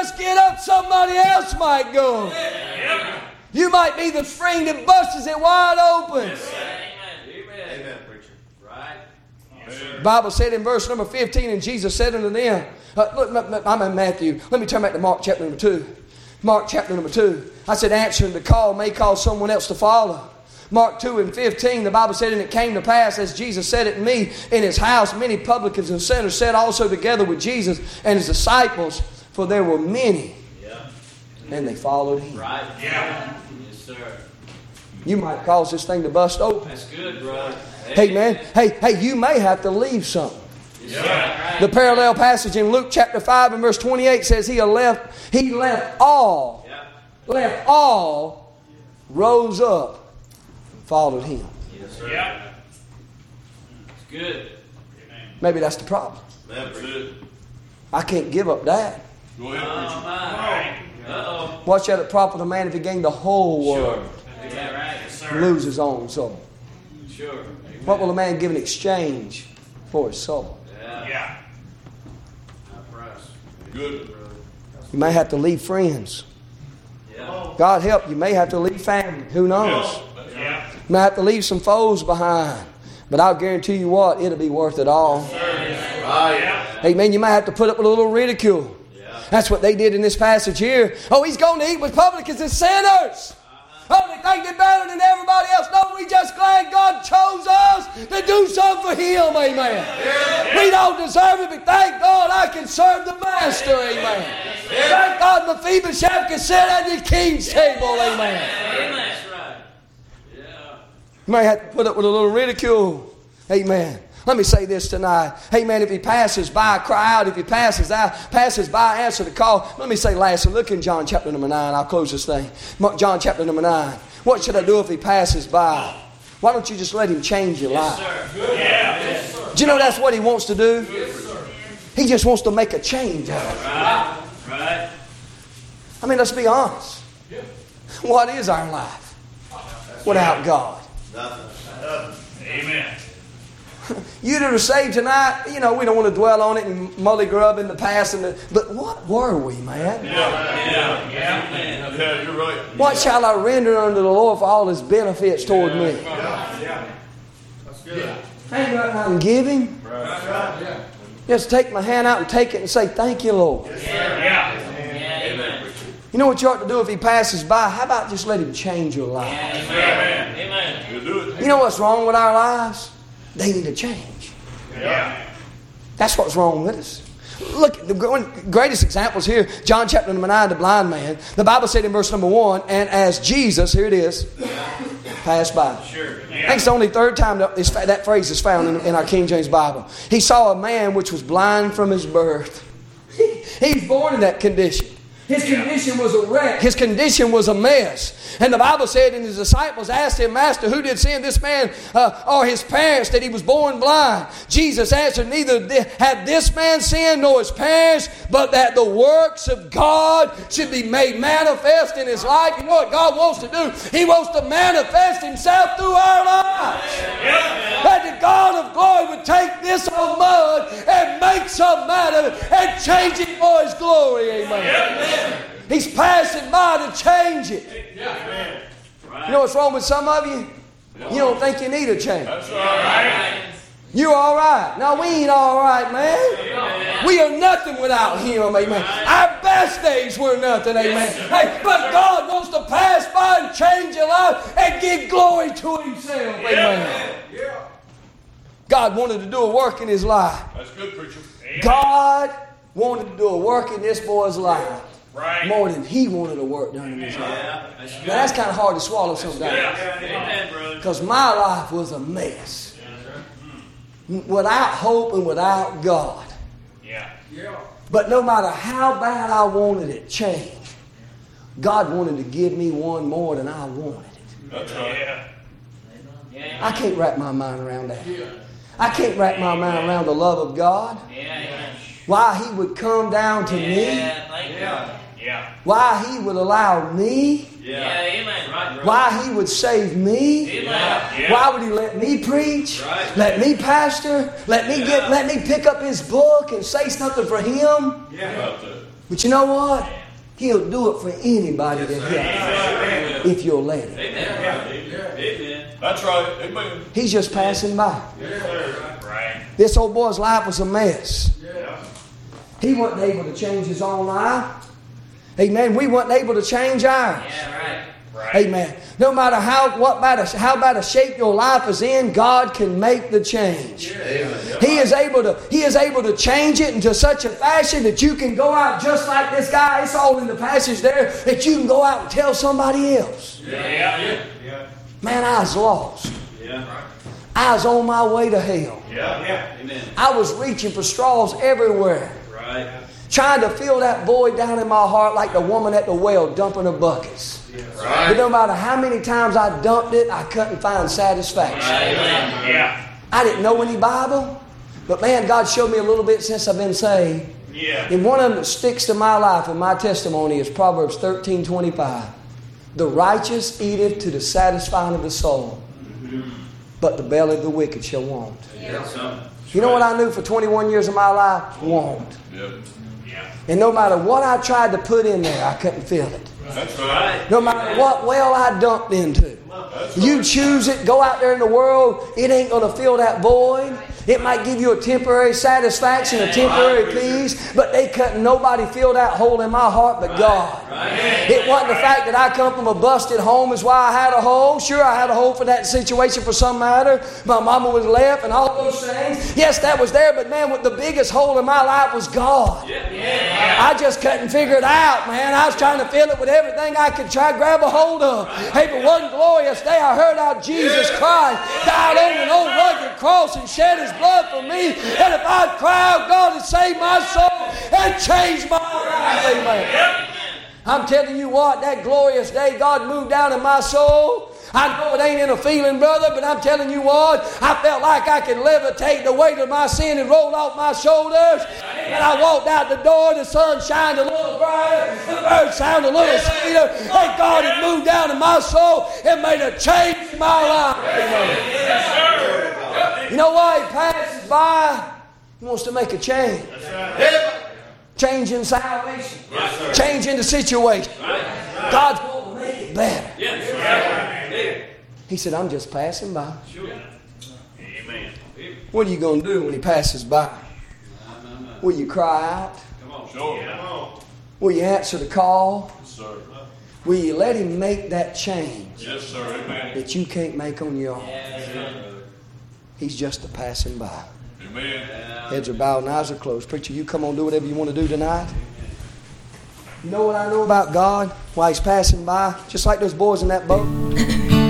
just get up, somebody else might go. You might be the spring that busts it wide open. Amen, preacher. Right. The Bible said in verse number 15, and Jesus said unto them, look, I'm in Matthew. Let me turn back to Mark chapter number 2. Mark chapter number 2. I said, answering the call may cause someone else to follow. Mark 2 and 15, the Bible said, and it came to pass, as Jesus said it to me, in his house many publicans and sinners sat also together with Jesus and his disciples, for there were many. Yeah. And they followed him. Right. Yeah. Yes, sir. You might cause this thing to bust open. That's good, bro. Hey, man. Hey, you may have to leave something. Yeah. The parallel passage in Luke chapter 5 and verse 28 says he left all, rose up, and followed him. Yes, sir. Yeah. It's good. Maybe that's the problem. That's good. I can't give up that. Go ahead, preacher. Uh-oh. What shall it profit a man if he gain the whole world, Yeah, right. and lose his own soul? Sure. Amen. What will a man give in exchange for his soul? Yeah. High price. Good. You may have to leave friends. Yeah. God help, you may have to leave family. Who knows? Yeah. You may have to leave some foes behind. But I'll guarantee you what, it'll be worth it all. Right. Amen. You might have to put up with a little ridicule. Yeah. That's what they did in this passage here. Oh, he's going to eat with publicans and sinners. Oh, they think they're better than everybody else. No, we just glad God chose us to do something for Him. Amen. We don't deserve it, but thank God I can serve the Master. Amen. Thank God Mephibosheth can sit at the king's table. Amen. That's right. Yeah. You may have to put up with a little ridicule. Amen. Let me say this tonight. Amen. If he passes by, cry out. If he passes by, answer the call. Let me say lastly, look in John chapter number 9. I'll close this thing. John chapter number 9. What should I do if he passes by? Why don't you just let him change your life? Yes, sir. Do you know that's what he wants to do? He just wants to make a change out of it. Right. I mean, let's be honest. What is our life without God? Nothing. Amen. You that are saved tonight, you know, we don't want to dwell on it and mully grub in the past. But what were we, man? Yeah, you're right. What shall I render unto the Lord for all His benefits toward me? Yeah. That's good. Ain't nothing I can give Him. Just take my hand out and take it and say, thank you, Lord. Amen. You know what you ought to do if He passes by? How about just let Him change your life? Amen. You do it. You know what's wrong with our lives? They need to change. Yeah. That's what's wrong with us. Look, the greatest examples here, John chapter number 9, the blind man. The Bible said in verse number 1, and as Jesus, here it is, passed by. Sure. I think it's the only third time that phrase is found in our King James Bible. He saw a man which was blind from his birth. He was born in that condition. His condition was a wreck. His condition was a mess. And the Bible said, and his disciples asked him, Master, who did sin, this man or his parents, that he was born blind? Jesus answered, neither had this man sinned nor his parents, but that the works of God should be made manifest in his life. You know what God wants to do? He wants to manifest Himself through our lives. That the God of glory would take this old mud and make something out of it and change it for His glory. Amen. He's passing by to change it. You know what's wrong with some of you? You don't think you need a change. That's all right. You're all right. No, we ain't all right, man. We are nothing without Him, amen. Our best days were nothing, amen. Hey, but God wants to pass by and change your life and give glory to Himself, amen. God wanted to do a work in his life. That's good, preacher. God wanted to do a work in this boy's life. Right. More than he wanted to work done in his life. That's good. Now that's kind of hard to swallow sometimes. Amen, brother. Because my life was a mess. Without hope and without God. Yeah. But no matter how bad I wanted it changed, God wanted to give me one more than I wanted it. That's right. I can't wrap my mind around that. I can't wrap my mind around the love of God. Why He would come down to me. Why He would allow me. Why He would save me. Why would He let me preach? Let me pastor? Let me pick up His book and say something for Him? But you know what? He'll do it for anybody that he'll if you'll let him. Amen. That's right. Amen. He's just passing by. Right. This old boy's life was a mess. Yeah. He wasn't able to change his own life. Amen. We weren't able to change ours. Yeah, right. Right. Amen. No matter how bad a shape your life is in, God can make the change. Amen. He is able to change it into such a fashion that you can go out just like this guy. It's all in the passage there, that you can go out and tell somebody else. Yeah. Man, I was lost. Yeah. I was on my way to hell. Yeah. Amen. I was reaching for straws everywhere, Right. trying to fill that void down in my heart like the woman at the well dumping her buckets. But no matter how many times I dumped it, I couldn't find satisfaction. Amen. Yeah. I didn't know any Bible, but man, God showed me a little bit since I've been saved. Yeah. And one of them that sticks to my life and my testimony is Proverbs 13:25. The righteous eateth to the satisfying of the soul, but the belly of the wicked shall want. That's something. You know what I knew for 21 years of my life? Want. Yeah. And no matter what I tried to put in there, I couldn't feel it. That's right. No matter what well I dumped into. You choose it, go out there in the world, it ain't going to fill that void. It might give you a temporary satisfaction, a temporary peace, but they couldn't nobody fill that hole in my heart but God. It wasn't the fact that I come from a busted home is why I had a hole. Sure, I had a hole for that situation for some matter. My mama was left and all those things. Yes, that was there, but man, what the biggest hole in my life was God. I just couldn't figure it out, man. I was trying to fill it with everything I could try to grab a hold of. Hey, but one glorious day I heard how Jesus Christ died on an old rugged cross and shed His blood for me. And if I'd cry out, God had saved my soul and changed my life. Amen. I'm telling you what, that glorious day God moved down in my soul. I know it ain't in a feeling, brother, but I'm telling you what, I felt like I could levitate the weight of my sin and roll off my shoulders. And I walked out the door, the sun shined a little brighter, the birds sounded a little sweeter, and God had moved down in my soul and made a change in my life. You know why He passes by? He wants to make a change. Change in salvation. Change in the situation. God's going to make it better. He said, I'm just passing by. Amen. What are you going to do when He passes by? Will you cry out? Come on. Sure. Come on. Will you answer the call? Yes, sir. Will you let Him make that change Yes, sir. Amen. that you can't make on your own? He's just a passing by. Amen. Heads are bowed and eyes are closed. Preacher, you come on, do whatever you want to do tonight. You know what I know about God? Why He's passing by? Just like those boys in that boat.